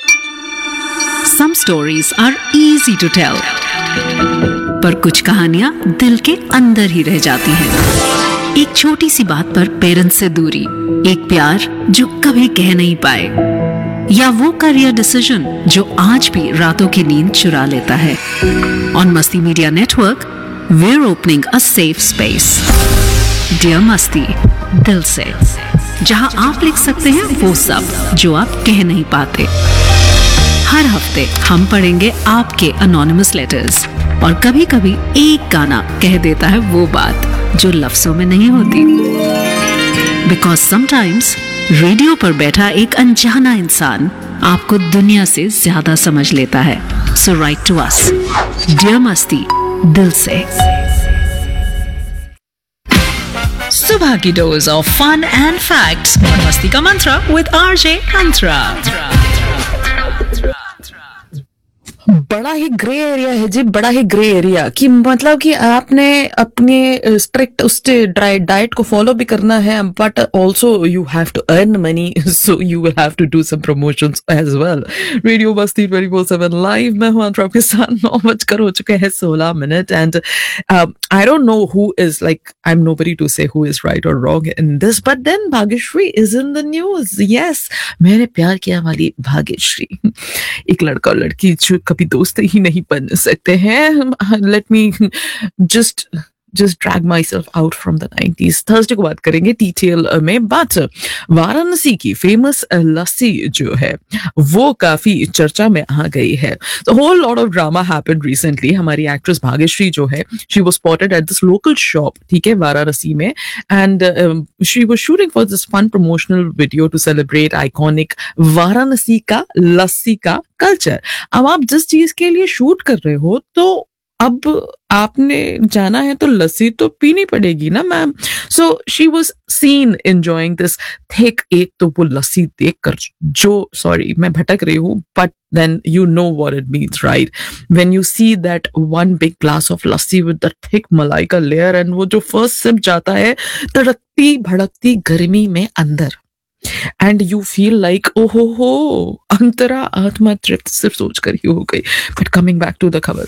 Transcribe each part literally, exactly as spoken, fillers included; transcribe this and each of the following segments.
Some stories are easy to tell, पर कुछ कहानियां दिल के अंदर ही रह जाती हैं। एक छोटी सी बात पर पेरेंट्स से दूरी, एक प्यार जो कभी कह नहीं पाए, या वो करियर डिसीजन जो आज भी रातों की नींद चुरा लेता है। ऑन मस्ती media network, we're opening a safe space. Dear मस्ती, दिल से, जहां आप लिख सकते हैं वो सब जो आप कह नहीं पाते। हर हफ्ते हम पढ़ेंगे आपके अनोनिमस लेटर्स, और कभी कभी एक गाना कह देता है वो बात जो लफ्जों में नहीं होती। बिकॉज समटाइम्स रेडियो पर बैठा एक अनजाना इंसान आपको दुनिया से ज्यादा समझ लेता है। सो राइट टू अस, डियर मस्ती, दिल से। सुबह की dose of fun and facts, मस्ती का मंत्रा विद आरजे अंतरा। बड़ा ही ग्रे एरिया है जी, बड़ा ही ग्रे एरिया कि मतलब कि आपने अपने स्ट्रिक्ट उस डाइट को फॉलो भी करना है, but also you have to earn money, so you will have to do some promotions as well. Radio मस्ती ट्वेंटी फोर सेवन लाइव में हूं आपके साथ। नौ बजकर हो चुके हैं सोलह minute, and I don't know who is like, I am nobody to से हु इज राइट और wrong in this, but then Bhagyashree is in the news. Yes, मैंने प्यार किया वाली भाग्यश्री, एक लड़का और लड़की जो कभी दोस्त ही नहीं बन सकते हैं। Let me just just drag my self out from the nineties. Thursday को बात करेंगे डिटेल में, बट वाराणसी की फेमस लस्सी जो है वो काफी चर्चा में आ गई है। तो whole lot of drama happened recently. हमारी एक्ट्रेस भाग्यश्री जो है, she was spotted at this local shop, ठीक है, वाराणसी में, and she was shooting for this fun promotional video to celebrate iconic Varanasi का लस्सी का कल्चर। अब आप जिस चीज के लिए शूट कर रहे हो, तो अब आपने जाना है तो लस्सी तो पीनी पड़ेगी ना ma'am. So she was scene enjoying this thick, एक तो वो लस्सी देखकर जो, सॉरी मैं भटक रही हूँ, but then you know what it means, right? When you see that one big glass of lassi with the thick malai ka layer, and वो जो first sip जाता है तड़कती भड़कती गर्मी में अंदर, and you feel like oh ho ho, अंतरा आत्मा तृप्त सिर्फ सोच कर ही हो गई। But coming back to the cover,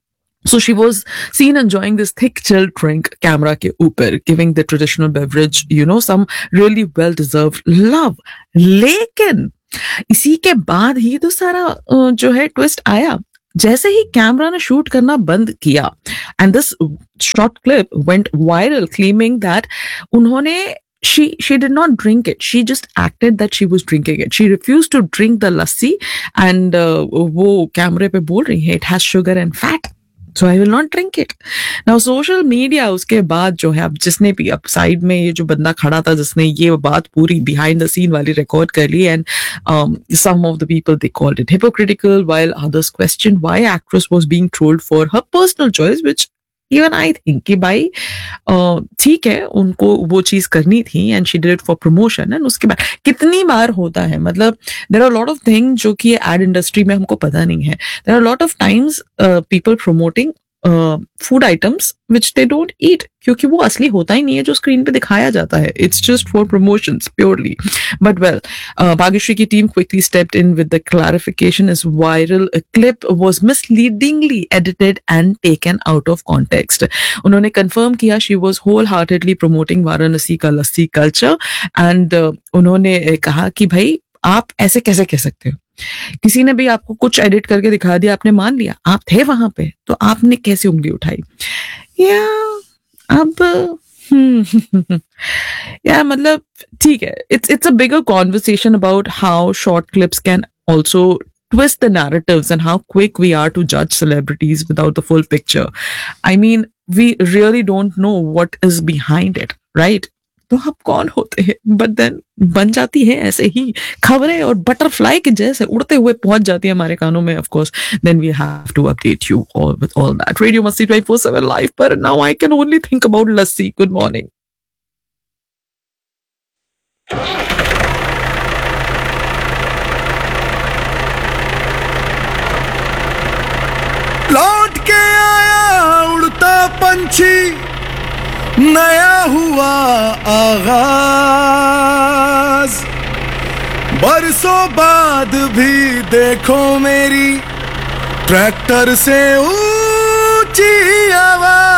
so she was seen enjoying this thick chilled drink camera के ऊपर, giving the traditional beverage, you know, some really well deserved love. लेकिन इसी के बाद ही तो सारा जो है ट्विस्ट आया। जैसे ही कैमरा ने शूट करना बंद किया, and this short clip went viral claiming that उन्होंने she she did not drink it, she just acted that she was drinking it. She refused to drink the lassi, and uh, वो कैमरे पे बोल रही है it has sugar and fat, so I will not drink it. Now social media उसके बाद जो है, अब जिसने भी, अब साइड में ये जो बंदा खड़ा था जिसने ये बात पूरी behind the scene वाली रिकॉर्ड कर ली, and um, some of the people they called it hypocritical, while others questioned why actress was being trolled for her personal choice, which even I think कि भाई ठीक है, उनको वो चीज करनी थी, and she did it for promotion. and उसके बाद कितनी बार होता है, मतलब there are a lot of things जो कि ad industry में हमको पता नहीं है. There are a lot of times uh, people promoting uh, food items which they don't eat, क्योंकि वो असली होता ही नहीं है जो स्क्रीन पे दिखाया जाता है. It's just for promotions purely. But well, uh, Bhagyashree की team quickly stepped in with the clarification as viral clip was misleadingly edited and taken out of context. उन्होंने confirm किया she was wholeheartedly promoting Varanasi का लस्सी culture, and uh, उन्होंने कहा कि भाई आप ऐसे कैसे कह सकते हो, किसी ने भी आपको कुछ एडिट करके दिखा दिया, आपने मान लिया, आप थे वहां पे, तो आपने कैसे उंगली उठाई? या अब या मतलब ठीक है, it's it's a bigger conversation about how short clips can also twist the narratives and how quick we are to judge celebrities without the full picture. I mean, we really don't know what is behind it, right? तो आप कौन होते हैं? But then बन जाती है ऐसे ही खबरें और बटरफ्लाई के जैसे उड़ते हुए पहुंच जाती है हमारे कानों में. Of course then we have to update you all with all that. Radio मस्ती ट्वेंटी फोर सेवन लाइव पर now I can only think about lassi. Good morning. लौट के आया उड़ता पंछी, नया हुआ आगाज, बरसों बाद भी देखो मेरी ट्रैक्टर से ऊंची आवाज।